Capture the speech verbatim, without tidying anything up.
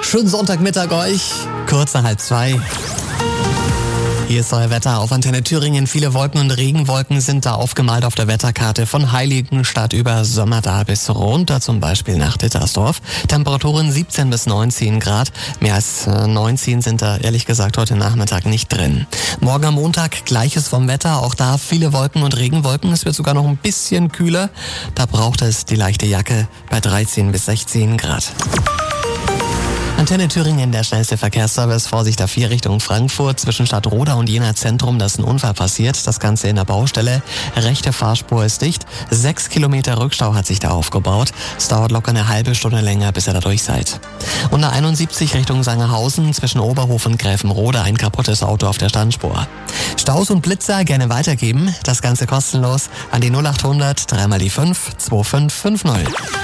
Schönen Sonntagmittag euch, kurz nach halb zwei. Hier ist euer Wetter auf Antenne Thüringen. Viele Wolken und Regenwolken sind da aufgemalt auf der Wetterkarte. Von Heiligenstadt über Sömmerda bis runter zum Beispiel nach Dittersdorf. Temperaturen siebzehn bis neunzehn Grad. Mehr als neunzehn sind da ehrlich gesagt heute Nachmittag nicht drin. Morgen am Montag gleiches vom Wetter. Auch da viele Wolken und Regenwolken. Es wird sogar noch ein bisschen kühler. Da braucht es die leichte Jacke bei dreizehn bis sechzehn Grad. Antenne Thüringen, der schnellste Verkehrsservice. Vorsicht A vier Richtung Frankfurt. Zwischen Stadtroda und Jena Zentrum, da ist ein Unfall passiert. Das Ganze in der Baustelle. Rechte Fahrspur ist dicht. Sechs Kilometer Rückstau hat sich da aufgebaut. Es dauert locker eine halbe Stunde länger, bis ihr da durch seid. Und A einundsiebzig Richtung Sangerhausen. Zwischen Oberhof und Gräfenrode ein kaputtes Auto auf der Standspur. Staus und Blitzer gerne weitergeben. Das Ganze kostenlos an die null acht hundert, dreimal die fünf, zwei fünf fünf null.